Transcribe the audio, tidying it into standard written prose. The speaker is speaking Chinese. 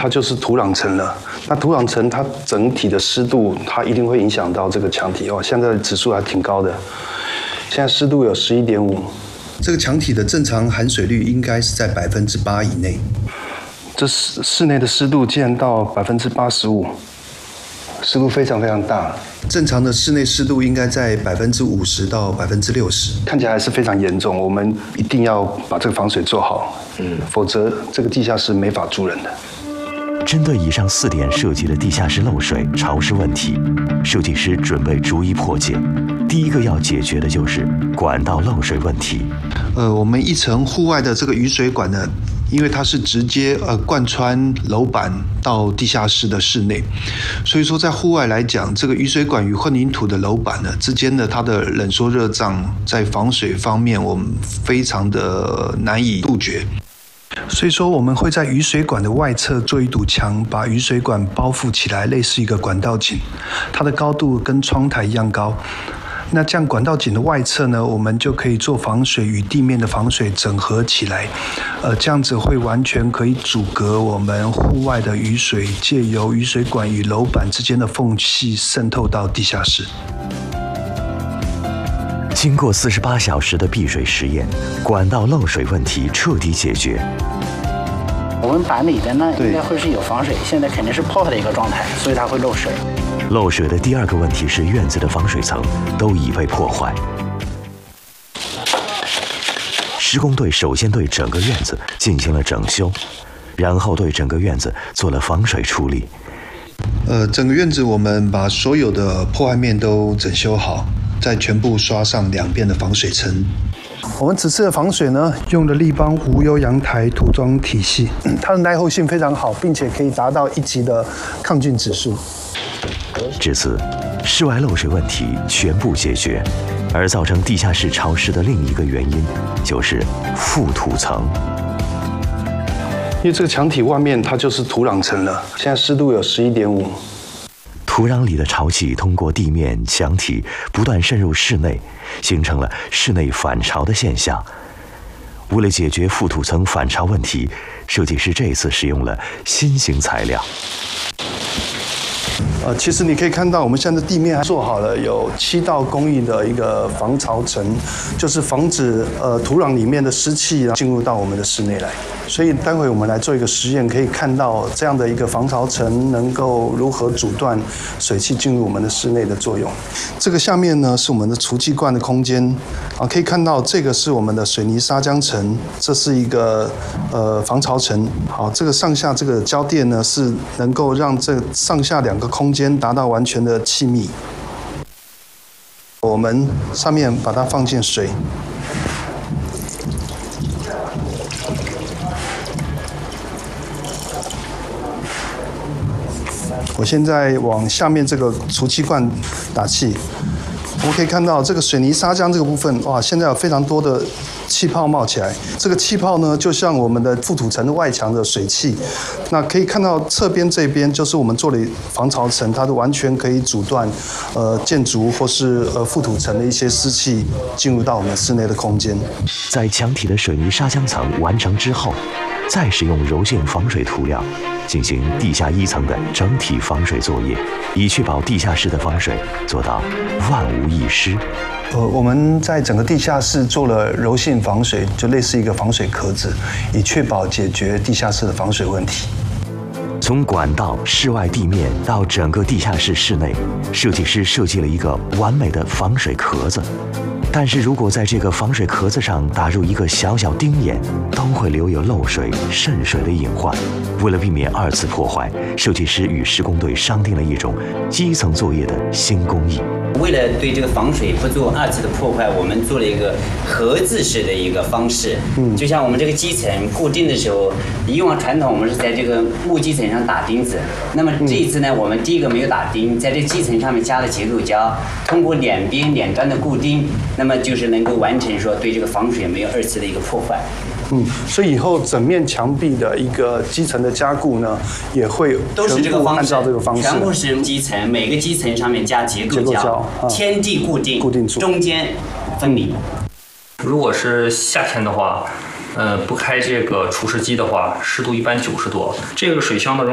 它就是土壤层了。那土壤层它整体的湿度，它一定会影响到这个墙体哦。现在指数还挺高的，现在湿度有11.5。这个墙体的正常含水率应该是在8%以内。这室内的湿度竟然到85%，湿度非常非常大。正常的室内湿度应该在50%到60%，看起来还是非常严重。我们一定要把这个防水做好，否则这个地下室没法住人的。 针对以上4点设计的地下室漏水、潮湿问题，设计师准备逐一破解。第一个要解决的就是管道漏水问题。 我们一层户外的这个雨水管呢，因为它是直接贯穿楼板到地下室的室内，所以说在户外来讲，这个雨水管与混凝土的楼板呢之间的它的冷缩热胀，在防水方面我们非常的难以杜绝。所以说，我们会在雨水管的外侧做一堵墙，把雨水管包覆起来，类似一个管道井，它的高度跟窗台一样高。那这样管道井的外侧呢，我们就可以做防水与地面的防水整合起来，这样子会完全可以阻隔我们户外的雨水借由雨水管与楼板之间的缝隙渗透到地下室。 经过48小时的避水实验，管道漏水问题彻底解决。 我们板里边呢，应该会是有防水，现在肯定是泡的一个状态，所以它会漏水。 漏水的第二个问题是院子的防水层都已被破坏。施工队首先对整个院子进行了整修，然后对整个院子做了防水处理。 整个院子我们把所有的破坏面都整修好，再全部刷上2遍的防水层。我们此次的防水呢，用的立邦无忧阳台涂装体系，它的耐候性非常好，并且可以达到1级的抗菌指数。 至此，室外漏水问题全部解决，而造成地下室潮湿的另一个原因就是覆土层。 因为这个墙体外面它就是土壤层了，现在湿度有11.5。 土壤里的潮气通过地面、墙体不断渗入室内，形成了室内反潮的现象。为了解决覆土层反潮问题，设计师这次使用了新型材料。 其实你可以看到，我们现在地面还做好了有7道工艺的一个防潮层，就是防止土壤里面的湿气进入到我们的室内来。所以待会我们来做一个实验，可以看到这样的一个防潮层能够如何阻断水汽进入我们的室内的作用。这个下面呢是我们的储气罐的空间啊，可以看到这个是我们的水泥砂浆层，这是一个防潮层。好，这个上下这个胶垫呢是能够让这上下2个空间达到完全的气密。我们上面把它放进水。我现在往下面这个储气罐打气，我们可以看到这个水泥砂浆这个部分，哇，现在有非常多的气泡冒起来。这个气泡呢，就像我们的覆土层的外墙的水汽。那可以看到侧边这边就是我们做的防潮层，它完全可以阻断建筑或是覆土层的一些湿气进入到我们室内的空间。 在墙体的水泥砂浆层完成之后，再使用柔性防水涂料进行地下1层的整体防水作业，以确保地下室的防水做到万无一失。 我们在整个地下室做了柔性防水，就类似一个防水壳子，以确保解决地下室的防水问题。 从管道、室外地面到整个地下室室内，设计师设计了一个完美的防水壳子。但是如果在这个防水壳子上打入一个小小钉眼，都会留有漏水、渗水的隐患。为了避免2次破坏，设计师与施工队商定了一种基层作业的新工艺。 为了对这个防水不做2次的破坏，我们做了一个盒子式的一个方式。就像我们这个基层固定的时候，以往传统我们是在这个木基层上打钉子。那么这一次呢，我们第一个没有打钉，在这基层上面加了结露胶，通过两边两端的固定，那么就是能够完成说对这个防水没有2次的一个破坏。 所以以后整面墙壁的一个基层的加固呢，也会都是这个方式， 按照这个方式， 全部是基层，每个基层上面加结构胶，天地固定住，中间分离。 如果是夏天的话，不开这个除湿机的话，湿度一般90多，这个水箱的容